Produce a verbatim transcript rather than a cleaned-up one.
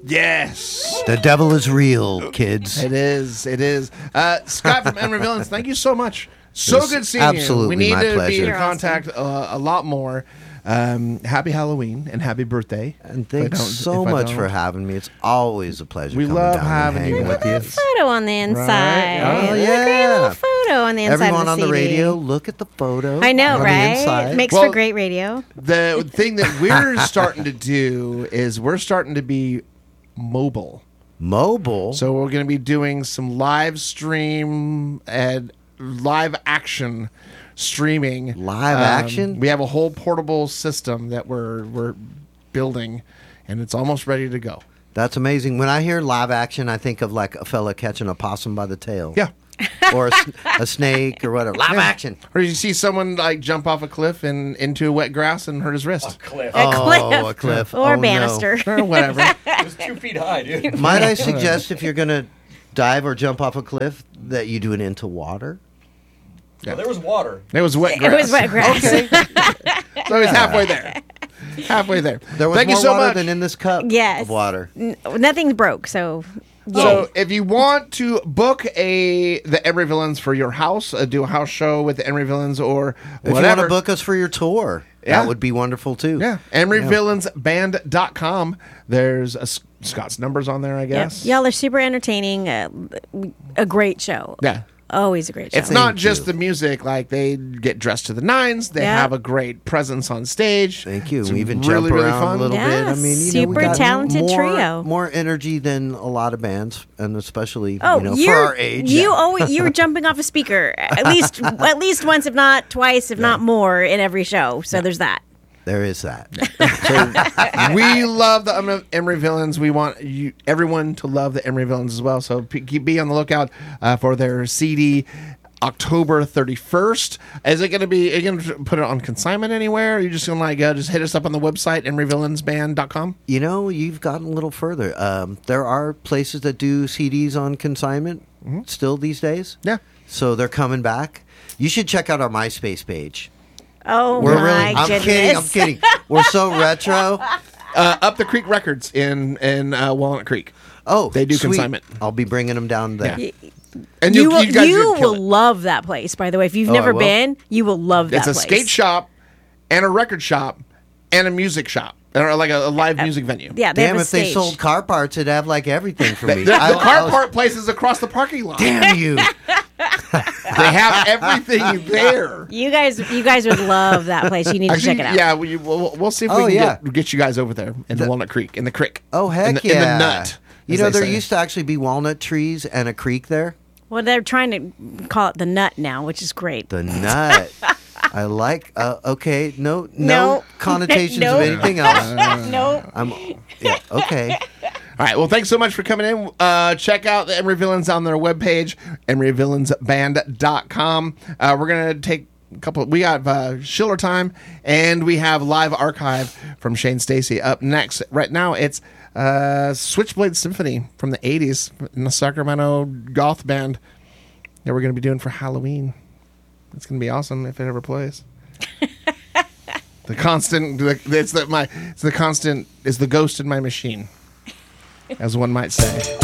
Yes. The devil is real, kids. It is. It is. Uh, Scott from Emery Villains, thank you so much. So It was good seeing absolutely you. We need my to pleasure. be in You're contact uh, a lot more. Um, happy Halloween and happy birthday. And If I thanks don't- so if I much don't- for having me. It's always a pleasure We coming love down having and you hanging guys. with you. Look at the photo on the inside. Oh, Look at a great yeah. little photo on the inside Everyone of the on the C D. radio, look at the photo. I know, on right? The inside. Makes Well, for great radio. The thing that we're starting to do is we're starting to be mobile. Mobile. So we're going to be doing some live stream and live action streaming. Live Um, action? We have a whole portable system that we're we're building, and it's almost ready to go. That's amazing. When I hear live action, I think of like a fella catching a possum by the tail. Yeah. Or a, s- a snake or whatever. Live Yeah. action. Or you see someone like jump off a cliff and into wet grass and hurt his wrist. Cliff. A Oh, cliff. a cliff. Or Oh, no. banister. Or whatever. It was two feet high, dude. Might I suggest if you're going to dive or jump off a cliff that you do it into water? Well, there was water. It was wet It grass. was wet grass. So he's halfway there. Halfway there. There was Thank more you so water much. than in this cup Yes. of water. N- Nothing's broke, so. So if you want to book a the Emery Villains for your house, uh, do a house show with the Emery Villains or If you want whatever. to book us for your tour, Yeah. that would be wonderful too. yeah, emery villains band dot com. There's a, Scott's numbers on there, I Yeah. guess. Y'all are super entertaining. Uh, a great show. Yeah. Always a great show. It's not Thank just you. the music. Like, they get dressed to the nines. They Yeah. have a great presence on stage. Thank you. It's we even really, jump really around fun. a little bit. I Yeah, mean, you know, we super got talented more, trio. More energy than a lot of bands, and especially Oh, you know, you're, for our age. you always you were jumping off a speaker at least at least once, if not twice, if not more, in every show. So there's that. There is that. We love the um, Emery Villains. We want you, everyone to love the Emery Villains as well. So p- keep be on the lookout uh, for their C D. October thirty-first. Is it going to be, are you going to put it on consignment anywhere? Or are you just going to like uh, just hit us up on the website, emery villains band dot com? You know, you've gotten a little further. Um, there are places that do C Ds on consignment still these days. Yeah. So they're coming back. You should check out our MySpace page. Oh We're my really. I'm goodness! kidding. I'm kidding. We're so retro. Uh, Up the Creek Records in, in uh, Walnut Creek. Oh, They do sweet. consignment. I'll be bringing them down there. Yeah. Y- And you you, will, you guys you would kill will it. love that place. By the way, if you've Oh, I never will? been, you will love that It's a place. skate shop and a record shop and a music shop. Or like a, a live music venue. Yeah, they Damn, have a if they stage. sold car parts, it'd have like everything for The, me. the, I- the I car was- part place is across the parking lot. Damn you! They have everything there. You guys, you guys would love that place. You need to Actually, check it out. yeah, we, we'll, we'll see if Oh, we can yeah. get, get you guys over there in the, Walnut Creek, in the creek. Oh heck in the, yeah! In the nut. You as know, they there say. used to actually be walnut trees and a creek there. Well, they're trying to call it the Nut now, which is great. The nut. I like. Uh, okay, no, no, No. connotations No. of anything else. no. I'm. Yeah. Okay. All right. Well, thanks so much for coming in. Uh, check out the Emery Villains on their webpage, emery villains band dot com. Uh, we're going to take a couple. We have uh, Schiller Time, and we have Live Archive from Shane Stacy up next. Right now, it's uh, Switchblade Symphony from the eighties in the Sacramento goth band that we're going to be doing for Halloween. It's going to be awesome if it ever plays. The constant, the, it's the my, it's the constant is the ghost in my machine, as one might say.